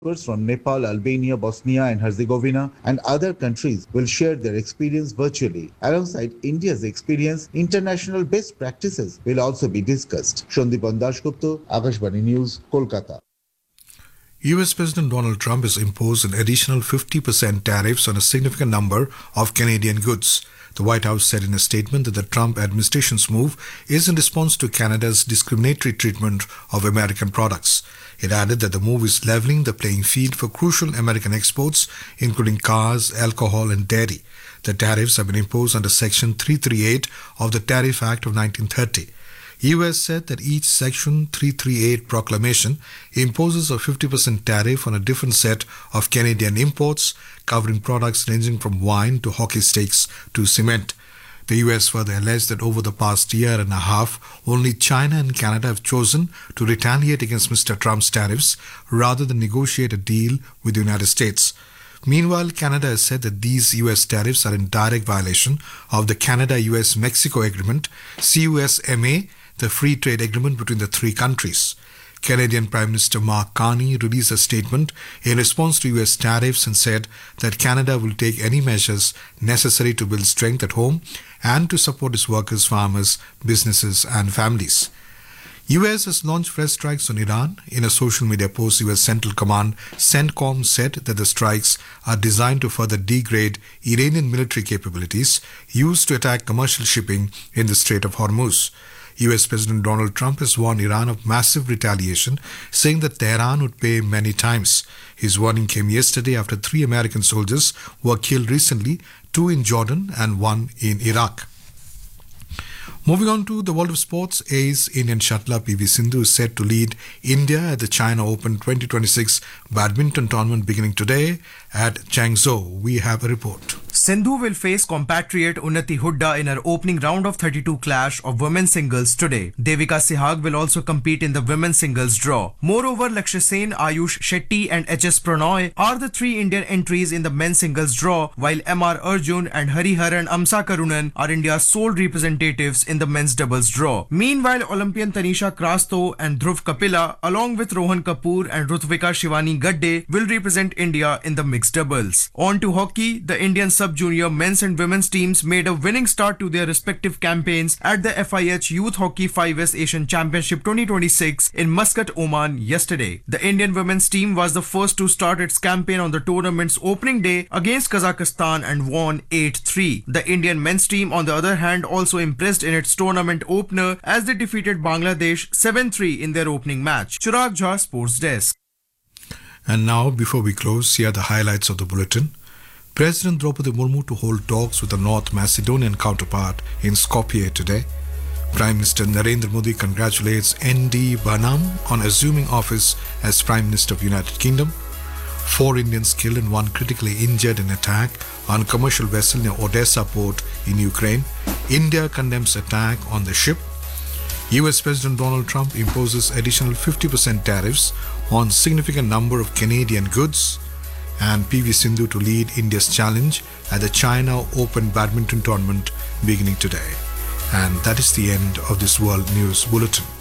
Experts from Nepal, Albania, Bosnia and Herzegovina and other countries will share their experience virtually. Alongside India's experience, international best practices will also be discussed. Shandipan Dashgupta, Akashvani News, Kolkata. US President Donald Trump has imposed an additional 50% tariffs on a significant number of Canadian goods. The White House said in a statement that the Trump administration's move is in response to Canada's discriminatory treatment of American products. It added that the move is leveling the playing field for crucial American exports, including cars, alcohol, and dairy. The tariffs have been imposed under Section 338 of the Tariff Act of 1930. US said that each Section 338 proclamation imposes a 50% tariff on a different set of Canadian imports, covering products ranging from wine to hockey sticks to cement. The US further alleged that over the past year and a half, only China and Canada have chosen to retaliate against Mr. Trump's tariffs rather than negotiate a deal with the United States. Meanwhile, Canada has said that these US tariffs are in direct violation of the Canada-US-Mexico Agreement, CUSMA, the free trade agreement between the three countries. Canadian Prime Minister Mark Carney released a statement in response to US tariffs and said that Canada will take any measures necessary to build strength at home and to support its workers, farmers, businesses and families. US has launched fresh strikes on Iran. In a social media post, US Central Command CENTCOM said that the strikes are designed to further degrade Iranian military capabilities used to attack commercial shipping in the Strait of Hormuz. US President Donald Trump has warned Iran of massive retaliation, saying that Tehran would pay many times. His warning came yesterday after 3 American soldiers were killed recently, 2 in Jordan and 1 in Iraq. Moving on to the world of sports, ace Indian shuttler PV Sindhu is set to lead India at the China Open 2026 badminton tournament beginning today at Changzhou. We have a report. Sindhu will face compatriot Unnati Hooda in her opening round of 32 clash of women's singles today. Devika Sehwag will also compete in the women's singles draw. Moreover, Lakshya Sen, Ayush Shetty and HS Pranoy are the 3 Indian entries in the men's singles draw, while MR Arjun and Hariharan Amsa Karunan are India's sole representatives in the men's doubles draw. Meanwhile, Olympian Tanisha Krasto and Dhruv Kapila, along with Rohan Kapoor and Rutvika Shivani Gadde, will represent India in the mixed doubles. On to hockey, the Indian sub-junior men's and women's teams made a winning start to their respective campaigns at the FIH Youth Hockey 5S Asian Championship 2026 in Muscat, Oman yesterday. The Indian women's team was the first to start its campaign on the tournament's opening day against Kazakhstan and won 8-3. The Indian men's team, on the other hand, also impressed in its tournament opener as they defeated Bangladesh 7-3 in their opening match. Chirag Jha, Sports Desk. And now, before we close, here are the highlights of the bulletin. President Draupadi Murmu to hold talks with the North Macedonian counterpart in Skopje today. Prime Minister Narendra Modi congratulates N.D. Banam on assuming office as Prime Minister of United Kingdom. 4 Indians killed and 1 critically injured in attack on commercial vessel near Odessa port in Ukraine. India condemns attack on the ship. US President Donald Trump imposes additional 50% tariffs on significant number of Canadian goods. And PV Sindhu to lead India's challenge at the China Open badminton tournament beginning today. And that is the end of this World News Bulletin.